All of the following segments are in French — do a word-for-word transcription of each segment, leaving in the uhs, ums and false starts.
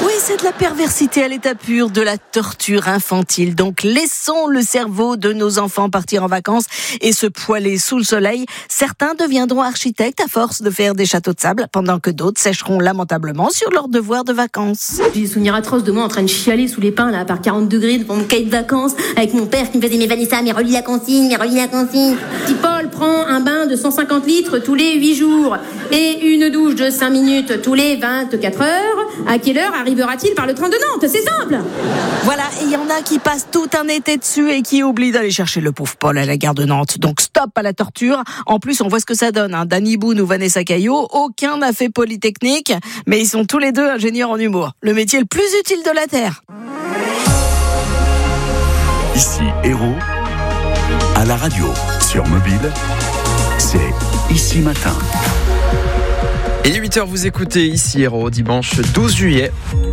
Oui, c'est de la perversité à l'état pur, de la torture infantile. Donc laissons le cerveau de nos enfants partir en vacances et se poiler sous le soleil. Certains deviendront architectes à force de faire des châteaux de sable, pendant que d'autres sécheront lamentablement sur leur devoir de vacances. J'ai des souvenirs atroces de moi en train de chialer sous les pins là, par quarante degrés devant mon cahier de vacances, avec mon père qui me faisait mais Vanessa, mais relis la consigne, mais relis la consigne. Petit Paul prend un bain de cent cinquante litres tous les huit jours et une douche de cinq minutes tous les vingt-quatre heures. À quelle heure arrivera-t-il par le train de Nantes? C'est simple. Voilà, et il y en a qui passent tout un été dessus et qui oublient d'aller chercher le pauvre Paul à la gare de Nantes. Donc stop à la torture. En plus, on voit ce que ça donne. Hein. Danny Boone ou Vanessa Caillot, aucun n'a fait Polytechnique, mais ils sont tous les deux ingénieurs en humour. Le métier le plus utile de la Terre. Ici Héros, à la radio, sur mobile, c'est Ici Matin. Et huit heures, vous écoutez Ici Héros, dimanche douze juillet.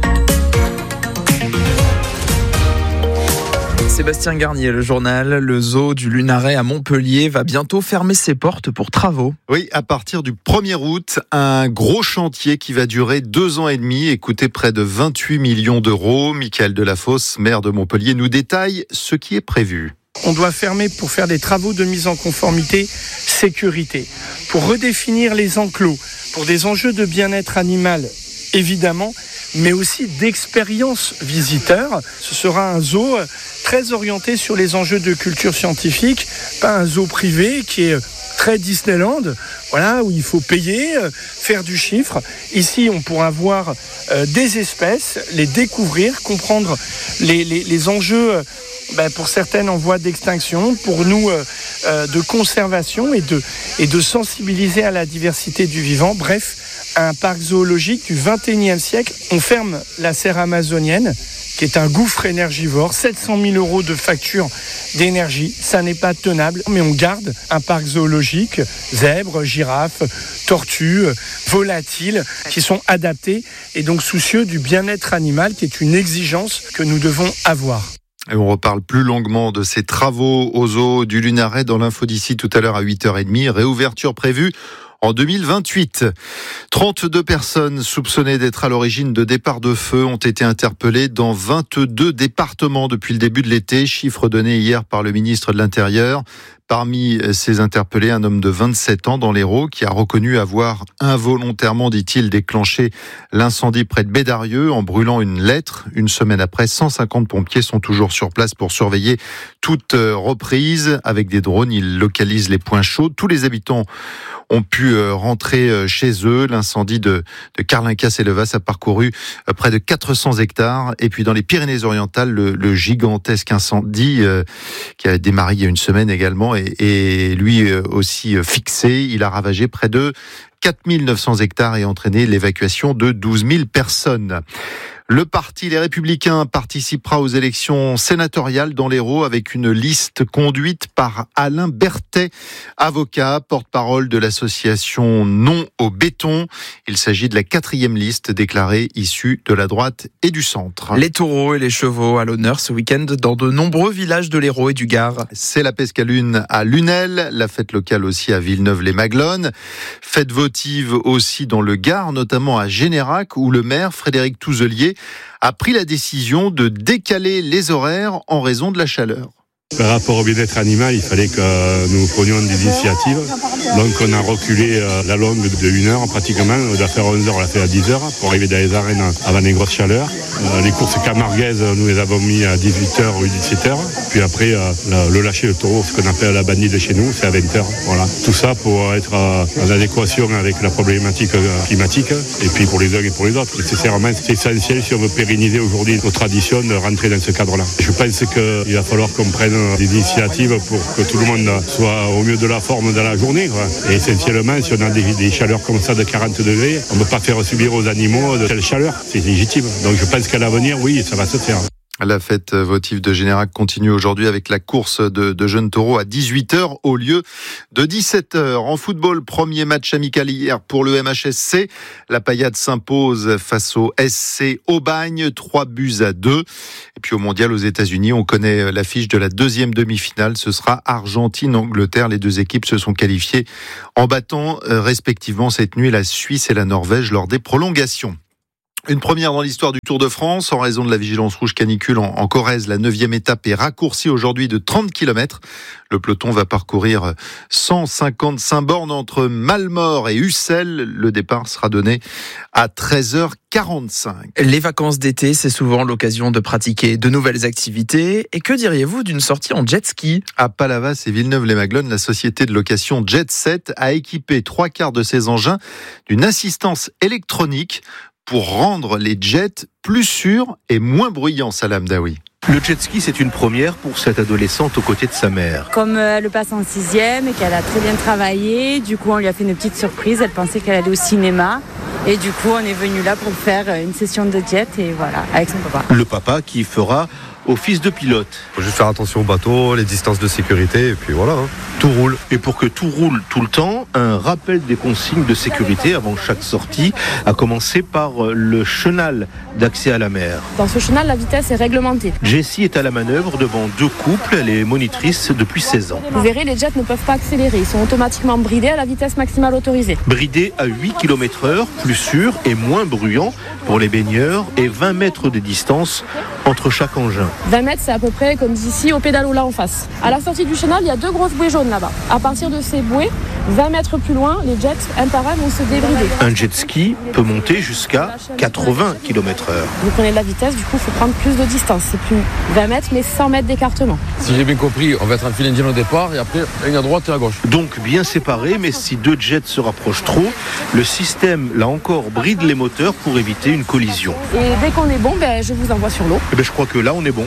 Sébastien Garnier, le journal. Le zoo du Lunaret à Montpellier va bientôt fermer ses portes pour travaux. Oui, à partir du premier août, un gros chantier qui va durer deux ans et demi et coûter près de vingt-huit millions d'euros. Michael Delafosse, maire de Montpellier, nous détaille ce qui est prévu. On doit fermer pour faire des travaux de mise en conformité sécurité, pour redéfinir les enclos, pour des enjeux de bien-être animal, évidemment, mais aussi d'expérience visiteur. Ce sera un zoo très orienté sur les enjeux de culture scientifique, pas un zoo privé qui est très Disneyland, voilà, où il faut payer, faire du chiffre. Ici, on pourra voir euh, des espèces, les découvrir, comprendre les, les, les enjeux, ben, pour certaines en voie d'extinction, pour nous euh, euh, de conservation et de, et de sensibiliser à la diversité du vivant. Bref, un parc zoologique du vingt et unième siècle. On ferme la serre amazonienne, qui est un gouffre énergivore, sept cent mille euros de facture d'énergie, ça n'est pas tenable, mais on garde un parc zoologique, zèbres, girafes, tortues, volatiles, qui sont adaptés et donc soucieux du bien-être animal, qui est une exigence que nous devons avoir. Et on reparle plus longuement de ces travaux au zoo du Lunaret dans l'info d'ici tout à l'heure à huit heures trente, réouverture prévue en deux mille vingt-huit. trente-deux personnes soupçonnées d'être à l'origine de départs de feu ont été interpellées dans vingt-deux départements depuis le début de l'été, chiffre donné hier par le ministre de l'Intérieur. Parmi ces interpellés, un homme de vingt-sept ans dans l'Hérault qui a reconnu avoir involontairement, dit-il, déclenché l'incendie près de Bédarieux en brûlant une lettre. Une semaine après, cent cinquante pompiers sont toujours sur place pour surveiller toute reprise. Avec des drones, ils localisent les points chauds. Tous les habitants ont pu rentrer chez eux. L'incendie de, de Carlincas-et-Levas a parcouru près de quatre cents hectares. Et puis dans les Pyrénées-Orientales, le, le gigantesque incendie euh, qui a démarré il y a une semaine également est, est lui aussi fixé. Il a ravagé près de quatre mille neuf cents hectares et entraîné l'évacuation de douze mille personnes. Le parti Les Républicains participera aux élections sénatoriales dans l'Hérault avec une liste conduite par Alain Berthet, avocat, porte-parole de l'association Non au béton. Il s'agit de la quatrième liste déclarée issue de la droite et du centre. Les taureaux et les chevaux à l'honneur ce week-end dans de nombreux villages de l'Hérault et du Gard. C'est la Pescalune à Lunel, la fête locale aussi à Villeneuve-les-Maglones. Fête votive aussi dans le Gard, notamment à Générac, où le maire Frédéric Touzelier a pris la décision de décaler les horaires en raison de la chaleur. Par rapport au bien-être animal, il fallait que nous prenions des initiatives. Donc on a reculé la longue de une heure pratiquement. On doit faire onze heures, on l'a fait à dix heures pour arriver dans les arènes avant les grosses chaleurs. Les courses camarguaises, nous les avons mis à dix-huit heures ou dix-sept heures. Puis après, le lâcher de taureau, ce qu'on appelle la bandide de chez nous, c'est à vingt heures. Voilà. Tout ça pour être en adéquation avec la problématique climatique. Et puis pour les uns et pour les autres. Nécessairement, c'est essentiel si on veut pérenniser aujourd'hui nos traditions de rentrer dans ce cadre-là. Je pense qu'il va falloir qu'on prenne des initiatives pour que tout le monde soit au mieux de la forme dans la journée, quoi. Et essentiellement, si on a des, des chaleurs comme ça de quarante degrés, on ne peut pas faire subir aux animaux de telles chaleurs. C'est légitime. Donc je pense qu'à l'avenir, oui, ça va se faire. La fête votive de Générac continue aujourd'hui avec la course de, de jeunes taureaux à dix-huit heures au lieu de dix-sept heures. En football, premier match amical hier pour le M H S C. La Paillade s'impose face au S C Aubagne, trois buts à deux. Et puis au mondial aux États-Unis, on connaît l'affiche de la deuxième demi-finale. Ce sera Argentine-Angleterre. Les deux équipes se sont qualifiées en battant respectivement cette nuit la Suisse et la Norvège lors des prolongations. Une première dans l'histoire du Tour de France. En raison de la vigilance rouge canicule en, en Corrèze, la neuvième étape est raccourcie aujourd'hui de trente kilomètres. Le peloton va parcourir cent cinquante-cinq bornes entre Malmort et Ussel. Le départ sera donné à treize heures quarante-cinq. Les vacances d'été, c'est souvent l'occasion de pratiquer de nouvelles activités. Et que diriez-vous d'une sortie en jet ski ? À Palavas et Villeneuve-les-Maglones, la société de location Jet Set a équipé trois quarts de ses engins d'une assistance électronique pour rendre les jets plus sûrs et moins bruyants, Salam Daoui. Le jet ski, c'est une première pour cette adolescente aux côtés de sa mère. Comme elle le passe en sixième et qu'elle a très bien travaillé, du coup on lui a fait une petite surprise. Elle pensait qu'elle allait au cinéma et du coup on est venu là pour faire une session de jet et voilà, avec son papa. Le papa qui fera office de pilote. Faut juste faire attention au bateau, les distances de sécurité et puis voilà. Hein. Tout roule. Et pour que tout roule tout le temps, un rappel des consignes de sécurité avant chaque sortie, à commencer par le chenal d'accès à la mer. Dans ce chenal, la vitesse est réglementée. Jessie est à la manœuvre devant deux couples, elle est monitrice depuis seize ans. Vous verrez, les jets ne peuvent pas accélérer, ils sont automatiquement bridés à la vitesse maximale autorisée. Bridés à huit kilomètres heure, plus sûr et moins bruyant pour les baigneurs et vingt mètres de distance entre chaque engin. vingt mètres, c'est à peu près comme d'ici au pédalo là en face. À la sortie du chenal, il y a deux grosses bouées jaunes là-bas. À partir de ces bouées, vingt mètres plus loin, les jets, un par un, vont se débrider. Un jet ski peut monter jusqu'à quatre-vingts kilomètres heure. Vous prenez de la vitesse, du coup, il faut prendre plus de distance. C'est plus vingt mètres, mais cent mètres d'écartement. Si j'ai bien compris, on va être en file indienne au départ et après, une à droite et à gauche. Donc bien séparés, mais si deux jets se rapprochent trop, le système, là encore, bride les moteurs pour éviter une collision. Et dès qu'on est bon, ben, je vous envoie sur l'eau. Et ben, je crois que là, on est bon.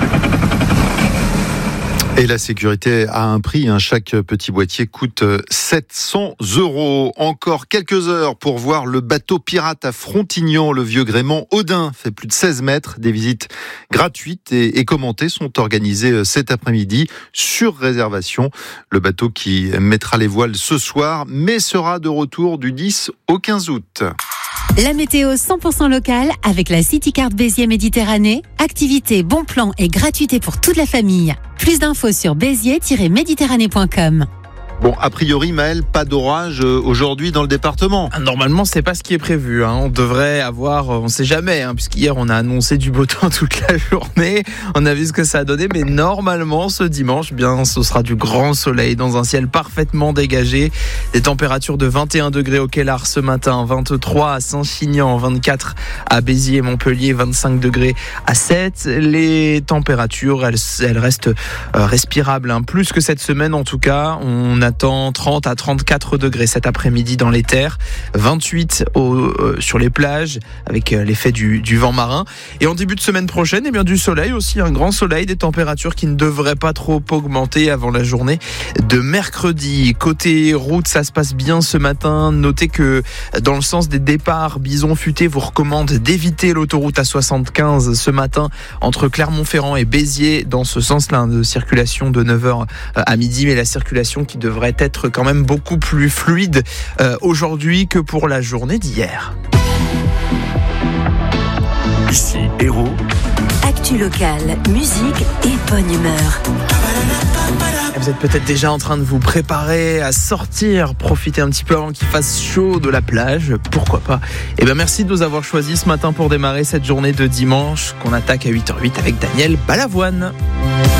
Et la sécurité a un prix, hein. Chaque petit boîtier coûte sept cents euros. Encore quelques heures pour voir le bateau pirate à Frontignan, le vieux gréement Odin, fait plus de seize mètres. Des visites gratuites et, et commentées sont organisées cet après-midi sur réservation. Le bateau qui mettra les voiles ce soir, mais sera de retour du dix au quinze août. La météo cent pour cent locale avec la CityCard Béziers Méditerranée. Activité, bon plan et gratuité pour toute la famille. Plus d'infos sur béziers tiret méditerranée point com. Bon, a priori, Maël, pas d'orage aujourd'hui dans le département. Normalement, c'est pas ce qui est prévu. Hein. On devrait avoir, on sait jamais, hein, puisqu'hier on a annoncé du beau temps toute la journée. On a vu ce que ça a donné, mais normalement, ce dimanche, bien, ce sera du grand soleil dans un ciel parfaitement dégagé. Des températures de vingt et un degrés au Kellar ce matin, vingt-trois à Saint-Chinian, vingt-quatre à Béziers et Montpellier, vingt-cinq degrés à Sète. Les températures, elles, elles restent euh, respirables, hein. Plus que cette semaine en tout cas. On a attend trente à trente-quatre degrés cet après-midi dans les terres, vingt-huit au, euh, sur les plages avec euh, l'effet du, du vent marin. Et en début de semaine prochaine, eh bien, du soleil aussi, un grand soleil, des températures qui ne devraient pas trop augmenter avant la journée de mercredi. Côté route, ça se passe bien ce matin. Notez que dans le sens des départs, Bison Futé vous recommande d'éviter l'autoroute A soixante-quinze ce matin entre Clermont-Ferrand et Béziers dans ce sens-là, de circulation de neuf heures à midi, mais la circulation qui devrait être quand même beaucoup plus fluide euh, aujourd'hui que pour la journée d'hier. Ici Héros. Actu locale, musique et bonne humeur. Vous êtes peut-être déjà en train de vous préparer à sortir, profiter un petit peu avant qu'il fasse chaud de la plage, pourquoi pas. Et bien merci de nous avoir choisis ce matin pour démarrer cette journée de dimanche qu'on attaque à huit heures zéro huit avec Daniel Balavoine.